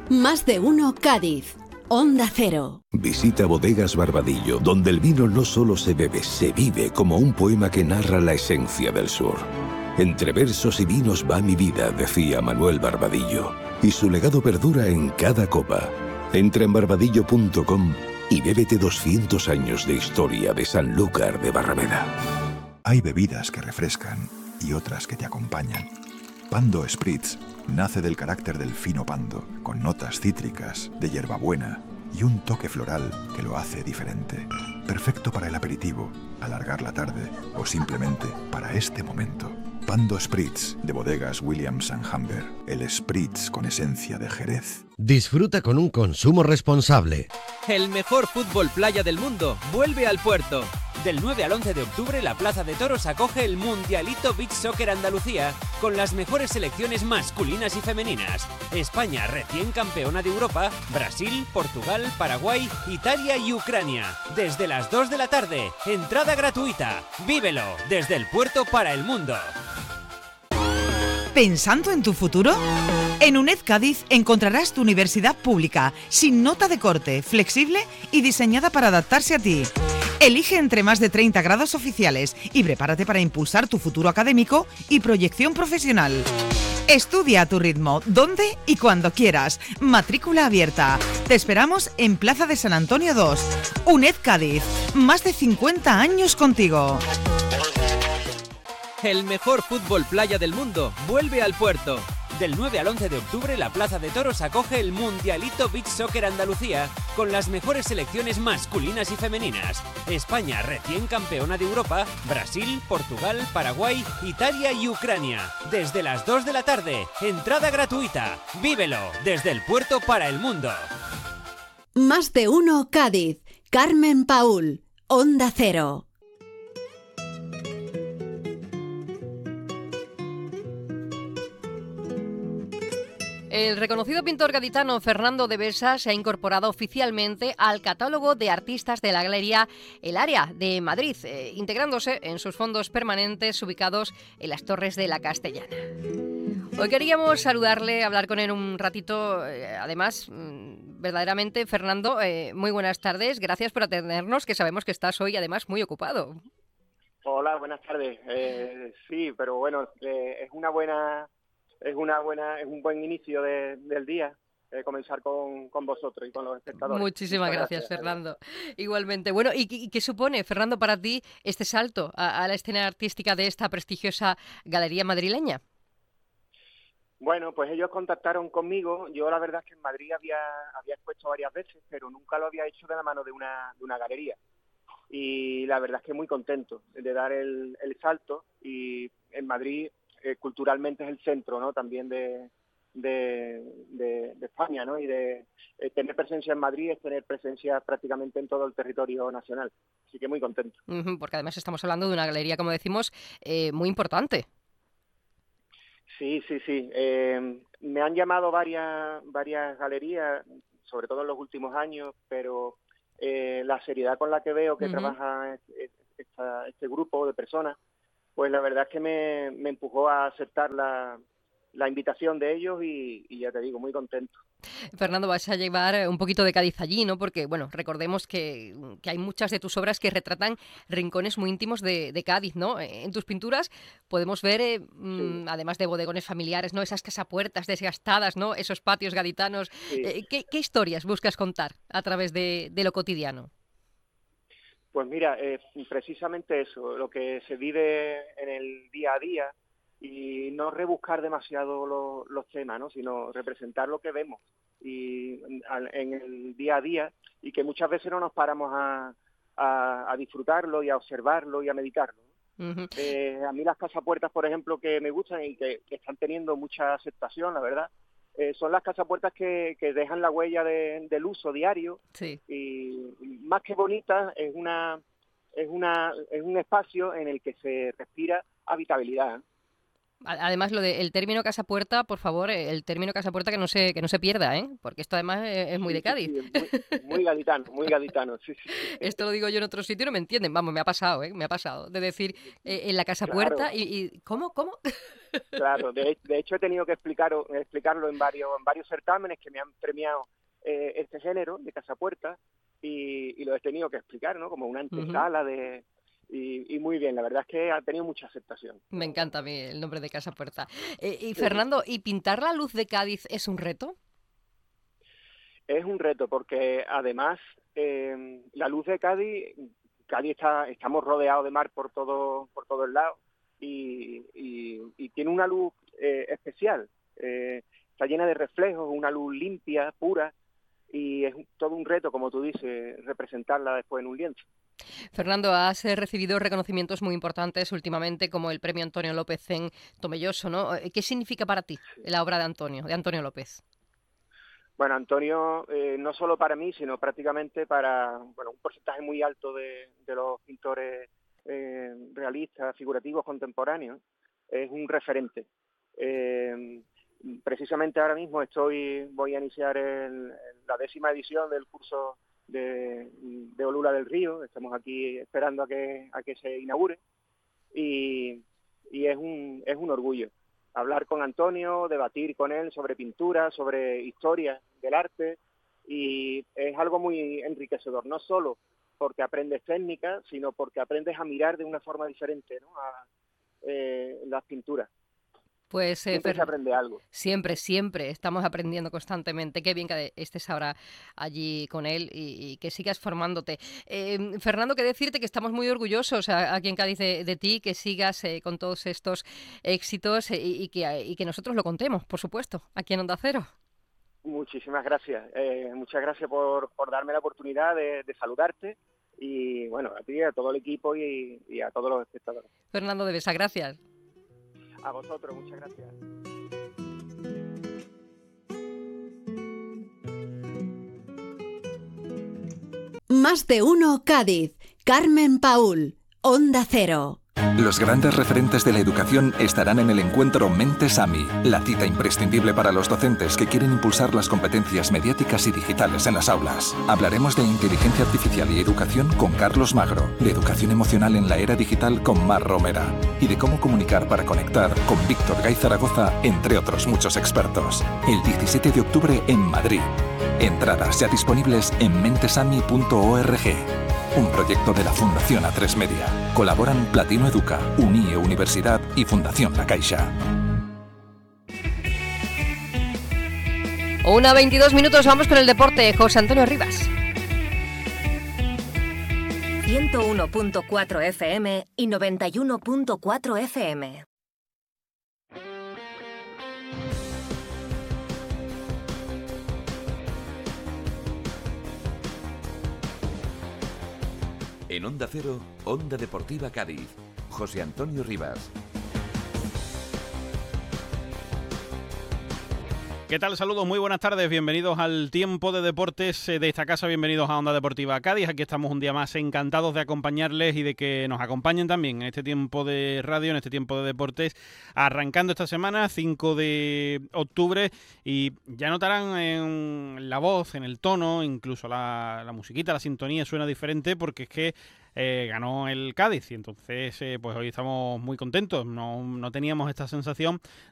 Más de uno Cádiz. Onda Cero. Visita Bodegas Barbadillo, donde el vino no solo se bebe, se vive como un poema que narra la esencia del sur. Entre versos y vinos va mi vida, decía Manuel Barbadillo, y su legado perdura en cada copa. Entra en barbadillo.com y bébete 200 años de historia de Sanlúcar de Barrameda. Hay bebidas que refrescan y otras que te acompañan. Pando Spritz nace del carácter del fino pando, con notas cítricas, de hierbabuena y un toque floral que lo hace diferente. Perfecto para el aperitivo, alargar la tarde o simplemente para este momento. Pando Spritz, de Bodegas Williams & Humber. El Spritz con esencia de Jerez. Disfruta con un consumo responsable. El mejor fútbol playa del mundo vuelve al Puerto. Del 9 al 11 de octubre, la Plaza de Toros acoge el Mundialito Beach Soccer Andalucía con las mejores selecciones masculinas y femeninas. España, recién campeona de Europa, Brasil, Portugal, Paraguay, Italia y Ucrania. Desde las 2 de la tarde, entrada gratuita. Vívelo desde el puerto para el mundo. ¿Pensando en tu futuro? En UNED Cádiz encontrarás tu universidad pública, sin nota de corte, flexible y diseñada para adaptarse a ti. Elige entre más de 30 grados oficiales y prepárate para impulsar tu futuro académico y proyección profesional. Estudia a tu ritmo, donde y cuando quieras. Matrícula abierta. Te esperamos en Plaza de San Antonio 2. UNED Cádiz. Más de 50 años contigo. El mejor fútbol playa del mundo vuelve al puerto. Del 9 al 11 de octubre, la Plaza de Toros acoge el Mundialito Beach Soccer Andalucía con las mejores selecciones masculinas y femeninas. España, recién campeona de Europa, Brasil, Portugal, Paraguay, Italia y Ucrania. Desde las 2 de la tarde, entrada gratuita. Vívelo desde el puerto para el mundo. Más de uno Cádiz. Carmen Paul. Onda Cero. El reconocido pintor gaditano Fernando de Besa se ha incorporado oficialmente al catálogo de artistas de la Galería El Área de Madrid, integrándose en sus fondos permanentes ubicados en las Torres de la Castellana. Hoy queríamos saludarle, hablar con él un ratito, además, verdaderamente, Fernando, muy buenas tardes, gracias por atendernos, que sabemos que estás hoy además muy ocupado. Hola, buenas tardes. Sí, pero bueno, es un buen inicio del día, comenzar con vosotros y con los espectadores. Muchísimas gracias, Fernando. Igualmente. Bueno, ¿y qué supone, Fernando, para ti este salto a la escena artística de esta prestigiosa galería madrileña? Bueno, pues ellos contactaron conmigo. Yo la verdad es que en Madrid había expuesto varias veces, pero nunca lo había hecho de la mano de una galería. Y la verdad es que muy contento de dar el salto. Y en Madrid culturalmente es el centro, ¿no? También de España, ¿no? Y de tener presencia en Madrid es tener presencia prácticamente en todo el territorio nacional. Así que muy contento. Porque además estamos hablando de una galería, como decimos, muy importante. Sí. Me han llamado varias galerías, sobre todo en los últimos años, pero la seriedad con la que veo que trabaja este grupo de personas, pues la verdad es que me empujó a aceptar la invitación de ellos y ya te digo, muy contento. Fernando, vas a llevar un poquito de Cádiz allí, ¿no? Porque, bueno, recordemos que hay muchas de tus obras que retratan rincones muy íntimos de Cádiz, ¿no? En tus pinturas podemos ver, sí, además de bodegones familiares, ¿no? Esas casapuertas desgastadas, ¿no? Esos patios gaditanos. Sí. ¿Qué historias buscas contar a través de lo cotidiano? Pues mira, precisamente eso, lo que se vive en el día a día, y no rebuscar demasiado los temas, ¿no? Sino representar lo que vemos y en el día a día, y que muchas veces no nos paramos a disfrutarlo y a observarlo y a meditarlo, ¿no? A mí las casapuertas, por ejemplo, que me gustan y que están teniendo mucha aceptación, la verdad, son las casapuertas que dejan la huella del uso diario. Sí. Y más que bonita, es un espacio en el que se respira habitabilidad. Además, lo del término Casa Puerta, por favor, el término Casa Puerta que no se pierda, ¿eh? Porque esto además es muy de Cádiz. Sí, muy gaditano, sí. Esto lo digo yo en otro sitio y no me entienden. Vamos, me ha pasado, ¿eh? Me ha pasado de decir en la Casa Claro. Puerta y ¿cómo? Claro, de hecho he tenido que explicarlo en varios certámenes que me han premiado este género de Casa Puerta y lo he tenido que explicar, ¿no? Como una antesala y muy bien, la verdad es que ha tenido mucha aceptación. Me encanta a mí el nombre de Casa Puerta. Y Fernando, ¿y pintar la luz de Cádiz es un reto? Es un reto porque además la luz de Cádiz estamos rodeados de mar por todo el lado y tiene una luz especial. Está llena de reflejos, una luz limpia, pura, y es todo un reto, como tú dices, representarla después en un lienzo. Fernando, has recibido reconocimientos muy importantes últimamente, como el premio Antonio López en Tomelloso, ¿no? ¿Qué significa para ti la obra de Antonio López? Bueno, Antonio, no solo para mí, sino prácticamente para un porcentaje muy alto de los pintores realistas, figurativos, contemporáneos, es un referente. Precisamente ahora mismo voy a iniciar la 10ª edición del curso de Olula del Río. Estamos aquí esperando a que se inaugure y es un orgullo hablar con Antonio, debatir con él sobre pintura, sobre historia del arte, y es algo muy enriquecedor, no solo porque aprendes técnica, sino porque aprendes a mirar de una forma diferente, ¿no? a las pinturas. Pues siempre se aprende algo. Siempre estamos aprendiendo constantemente. Qué bien que estés ahora allí con él y que sigas formándote. Fernando, que decirte que estamos muy orgullosos aquí en Cádiz de ti, que sigas con todos estos éxitos y que nosotros lo contemos, por supuesto, aquí en Onda Cero. Muchísimas gracias. Muchas gracias por darme la oportunidad de saludarte y, bueno, a ti, a todo el equipo y a todos los espectadores. Fernando de Besa, gracias. A vosotros, muchas gracias. Más de uno Cádiz. Carmen Paúl, Onda Cero. Los grandes referentes de la educación estarán en el encuentro Mentes AMI, la cita imprescindible para los docentes que quieren impulsar las competencias mediáticas y digitales en las aulas. Hablaremos de inteligencia artificial y educación con Carlos Magro, de educación emocional en la era digital con Mar Romera y de cómo comunicar para conectar con Víctor Gay Zaragoza, entre otros muchos expertos. El 17 de octubre en Madrid. Entradas ya disponibles en mentesami.org. Un proyecto de la Fundación A3 Media. Colaboran Platino Educa, Unie Universidad y Fundación La Caixa. 1:22, vamos con el deporte. José Antonio Rivas. 101.4 FM y 91.4 FM. En Onda Cero, Onda Deportiva Cádiz. José Antonio Rivas. ¿Qué tal? Saludos, muy buenas tardes, bienvenidos al tiempo de deportes de esta casa, bienvenidos a Onda Deportiva Cádiz. Aquí estamos un día más encantados de acompañarles y de que nos acompañen también en este tiempo de radio, en este tiempo de deportes, arrancando esta semana, 5 de octubre, y ya notarán en la voz, en el tono, incluso la musiquita, la sintonía suena diferente porque es que ganó el Cádiz y entonces pues hoy estamos muy contentos. No teníamos esta sensación